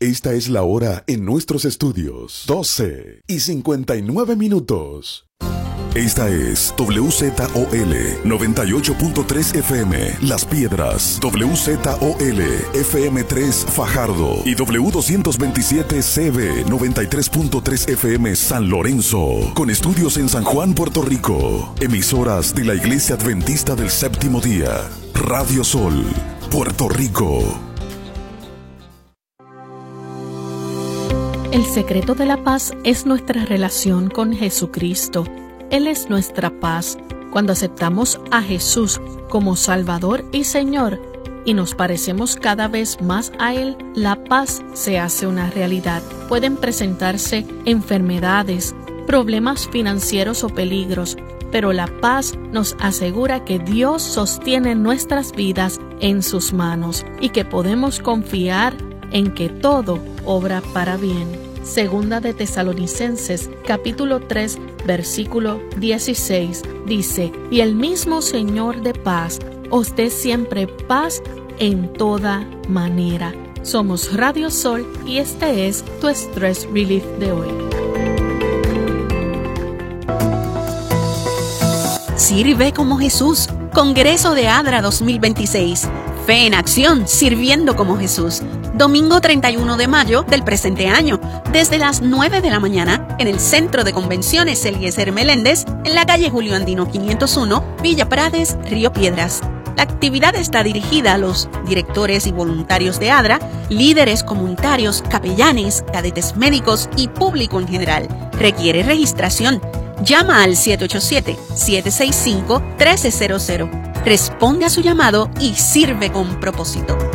Esta es la hora en nuestros estudios. 12:59. Esta es WZOL 98.3 FM Las Piedras, WZOL FM 3 Fajardo y W227 CB 93.3 FM San Lorenzo, con estudios en San Juan, Puerto Rico. Emisoras de la Iglesia Adventista del Séptimo Día. Radio Sol, Puerto Rico. El secreto de la paz es nuestra relación con Jesucristo. Él es nuestra paz. Cuando aceptamos a Jesús como Salvador y Señor y nos parecemos cada vez más a Él, la paz se hace una realidad. Pueden presentarse enfermedades, problemas financieros o peligros, pero la paz nos asegura que Dios sostiene nuestras vidas en sus manos y que podemos confiar en que todo obra para bien. Segunda de Tesalonicenses, capítulo 3, versículo 16, dice: y el mismo Señor de paz os dé siempre paz en toda manera. Somos Radio Sol y este es tu Stress Relief de hoy. Sirve como Jesús. Congreso de ADRA 2026. Fe en acción, sirviendo como Jesús. Domingo 31 de mayo del presente año, desde las 9 de la mañana, en el Centro de Convenciones Eliezer Meléndez, en la calle Julio Andino 501, Villa Prades, Río Piedras. La actividad está dirigida a los directores y voluntarios de ADRA, líderes comunitarios, capellanes, cadetes médicos y público en general. Requiere registración. Llama al 787-765-1300. Responde a su llamado y sirve con propósito.